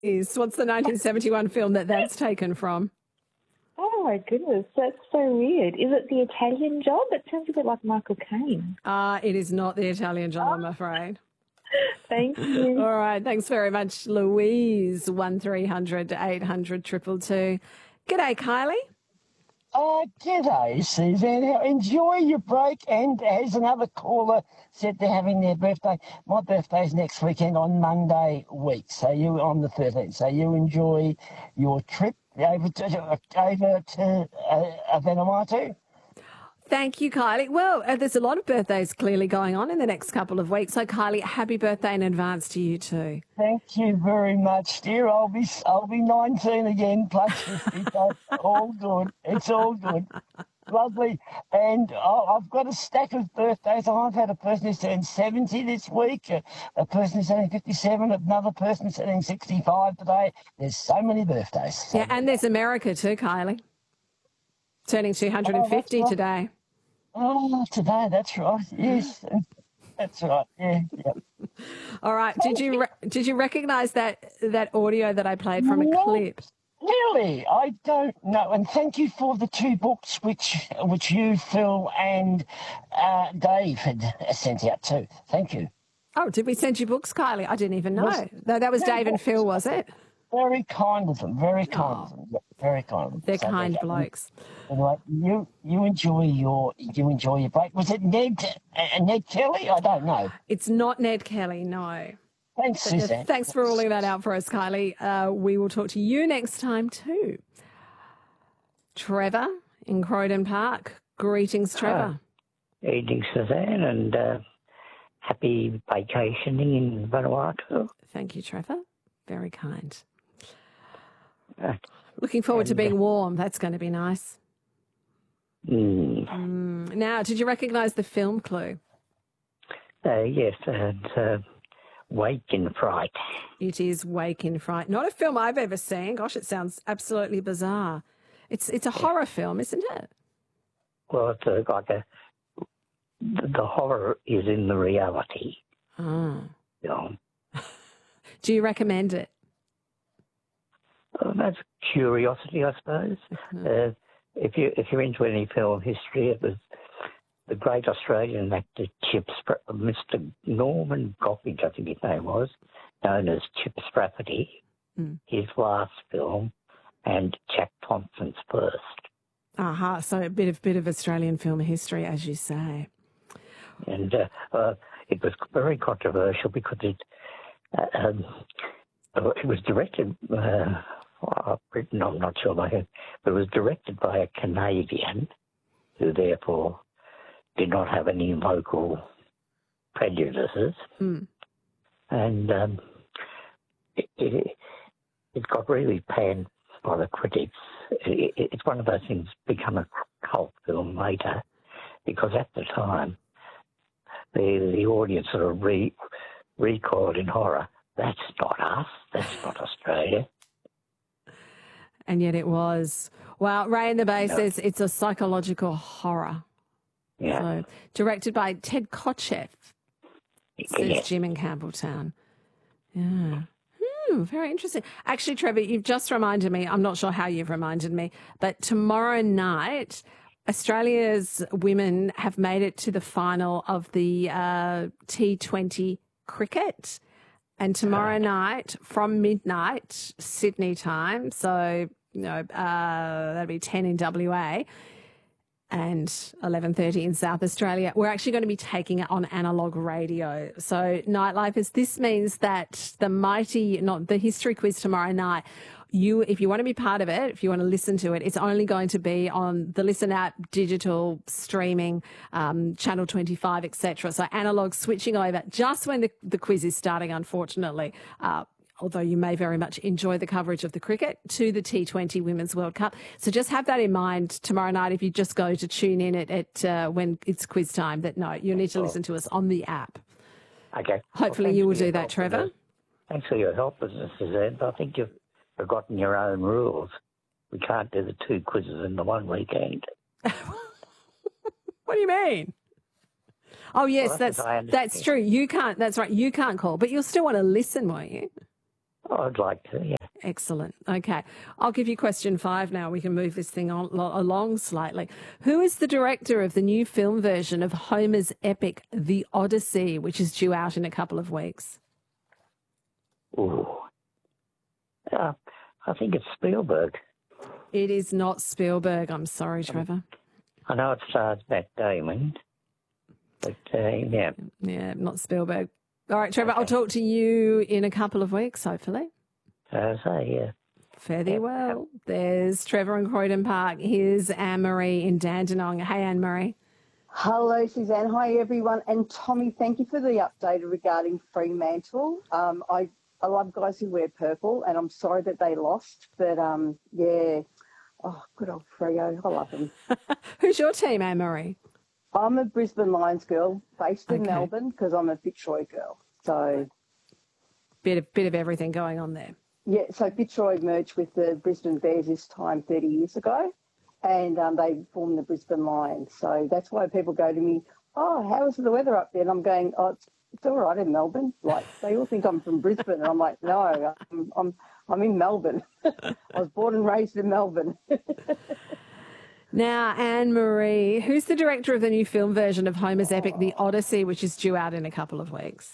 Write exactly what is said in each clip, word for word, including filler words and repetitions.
is. What's the nineteen seventy-one film that that's taken from? Oh, my goodness. That's so weird. Is it The Italian Job? It sounds a bit like Michael Caine. Uh, it is not The Italian Job, oh. I'm afraid. Thank you. All right. Thanks very much, Louise. one three hundred eight hundred two two two. G'day, Kylie. Uh, g'day, Suzanne. Enjoy your break. And as another caller said, they're having their birthday. My birthday's next weekend on Monday week, so you on the thirteenth. So you enjoy your trip over to over to uh, Vanuatu. Thank you, Kylie. Well, uh, there's a lot of birthdays clearly going on in the next couple of weeks. So, Kylie, happy birthday in advance to you too. Thank you very much, dear. I'll be I'll be nineteen again, plus fifty. So all good. It's all good. Lovely. And oh, I've got a stack of birthdays. I've had a person who's turned seventy this week, a, a person who's turning fifty-seven, another person who's turning sixty-five today. There's so many birthdays. So yeah, and there's America too, Kylie. Turning two hundred fifty oh, right. today. Oh, today, that's right. Yes, that's right. Yeah, yeah. All right. Did you re- did you recognise that that audio that I played from a no, clip? Really, I don't know. And thank you for the two books which which you, Phil, and uh, Dave had sent out too. Thank you. Oh, did we send you books, Kylie? I didn't even know. Was, no, that was Dave and Phil, was it? Very kind of them. Very kind oh, of them. Yeah, very kind of them. They're so kind they're, blokes. Anyway, you you enjoy your you enjoy your break. Was it Ned uh, Ned Kelly? I don't know. It's not Ned Kelly, no. Thanks, but, Suzanne. Uh, thanks for ruling that out for us, Kylie. Uh, we will talk to you next time too. Trevor in Croydon Park. Greetings, Trevor. Uh, evening, Suzanne, and uh, happy vacationing in Vanuatu. Thank you, Trevor. Very kind. Uh, Looking forward and, to being warm. That's going to be nice. Mm. Mm. Now, did you recognise the film clue? Uh, yes, and uh, Wake in Fright. It is Wake in Fright. Not a film I've ever seen. Gosh, it sounds absolutely bizarre. It's it's a horror film, isn't it? Well, it's a, like a the horror is in the reality. Oh. Film. Do you recommend it? Well, that's curiosity, I suppose. Mm-hmm. Uh, if you if you're into any film history, it was the great Australian actor Chip, Spr- Mister Norman Goffridge, I think his name was, known as Chip Sprafferty. Mm. His last film, and Jack Thompson's first. Aha, uh-huh. So a bit of bit of Australian film history, as you say. And uh, uh, it was very controversial because it uh, um, it was directed. Uh, Britain, I'm not sure by who, but it was directed by a Canadian who therefore did not have any local prejudices. Mm. And um, it, it, it got really panned by the critics. It, it, it's one of those things become a cult film later because at the time the, the audience sort of re, recoiled in horror. That's not us. That's not Australia. And yet it was. Well, Ray in the Bay no. says it's a psychological horror. Yeah. So, directed by Ted Kotcheff, says yeah. Jim in Campbelltown. Yeah. Hmm, very interesting. Actually, Trevor, you've just reminded me, I'm not sure how you've reminded me, but tomorrow night, Australia's women have made it to the final of the uh, T twenty cricket. And tomorrow night, from midnight, Sydney time, so, you know, uh, that'll be ten in W A and eleven thirty in South Australia, we're actually going to be taking it on analogue radio. So, Nightlifers, this means that the mighty, not the history quiz tomorrow night, you, if you want to be part of it, if you want to listen to it, it's only going to be on the Listen app, digital streaming, um, Channel twenty-five, et cetera. So analog switching over just when the, the quiz is starting, unfortunately, uh, although you may very much enjoy the coverage of the cricket, to the T twenty Women's World Cup. So just have that in mind tomorrow night if you just go to tune in at, at uh, when it's quiz time, that no, you need to listen to us on the app. Okay. Hopefully well, you will do that, Trevor. Thanks for your help, Suzanne. I think you've forgotten your own rules. We can't do the two quizzes in the one weekend. What do you mean? Oh, yes, well, that's that's, that's true. You can't, that's right, you can't call, but you'll still want to listen, won't you? I'd like to, yeah. Excellent. Okay. I'll give you question five now. We can move this thing on, lo- along slightly. Who is the director of the new film version of Homer's epic, The Odyssey, which is due out in a couple of weeks? Ooh. Uh, I think it's Spielberg. It is not Spielberg. I'm sorry, Trevor. I know it stars Matt Damon, but uh, yeah. Yeah, not Spielberg. All right, Trevor, Okay. I'll talk to you in a couple of weeks, hopefully. Uh, so, yeah. Fare thee well. There's Trevor in Croydon Park. Here's Anne-Marie in Dandenong. Hey, Anne-Marie. Hello, Suzanne. Hi, everyone. And Tommy, thank you for the update regarding Fremantle. Um, I, I love guys who wear purple, and I'm sorry that they lost. But, um, yeah, oh, good old Freo. I love him. Who's your team, Anne-Marie? I'm a Brisbane Lions girl based in Okay. Melbourne because I'm a Fitzroy girl. So, Bit of, bit of everything going on there. yeah, so Fitzroy merged with the Brisbane Bears this time thirty years ago, and um, they formed the Brisbane Lions. So that's why people go to me, oh, how is the weather up there? And I'm going, oh, it's, it's all right in Melbourne. Like, they all think I'm from Brisbane. And I'm like, no, I'm, I'm, I'm in Melbourne. I was born and raised in Melbourne. Now, Anne-Marie, who's the director of the new film version of Homer's epic, The Odyssey, which is due out in a couple of weeks?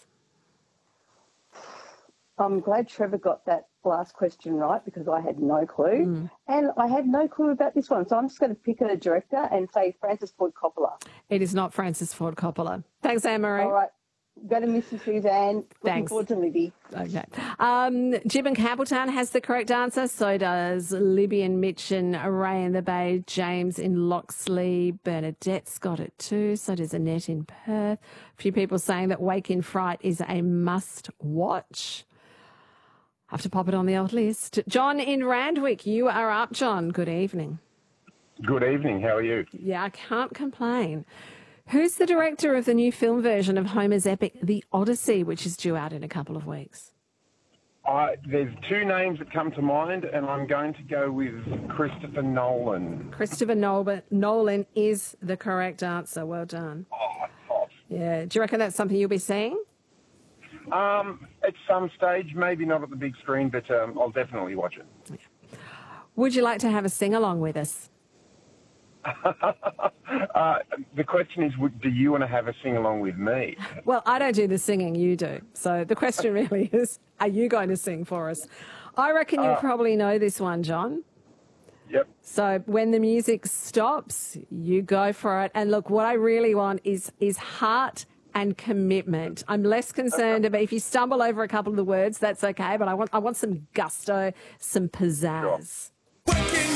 I'm glad Trevor got that last question right because I had no clue. Mm. And I had no clue about this one. So I'm just going to pick a director and say Francis Ford Coppola. It is not Francis Ford Coppola. Thanks, Anne-Marie. All right. Going to miss you, Suzanne. Looking Thanks. forward to Libby. Okay. Um, Jib and Campbelltown has the correct answer. So does Libby and Mitch and Ray in the Bay. James in Loxley. Bernadette's got it too. So does Annette in Perth. A few people saying that Wake in Fright is a must watch. Have to pop it on the old list. John in Randwick, you are up, John. Good evening. Good evening. How are you? Yeah, I can't complain. Who's the director of the new film version of Homer's epic, The Odyssey, which is due out in a couple of weeks? I, there's two names that come to mind, and I'm going to go with Christopher Nolan. Christopher Nolan, Nolan is the correct answer. Well done. Oh, top. Yeah. Do you reckon that's something you'll be seeing? Um, at some stage, maybe not at the big screen, but um, I'll definitely watch it. Would you like to have a sing-along with us? uh, the question is, would, do you want to have a sing-along with me? Well, I don't do the singing, you do. So the question really is, are you going to sing for us? I reckon you Uh, probably know this one, John. Yep. So when the music stops, you go for it. And look, what I really want is is heart and commitment. I'm less concerned about if you stumble over a couple of the words, that's okay. But I want I want some gusto, some pizzazz. Sure.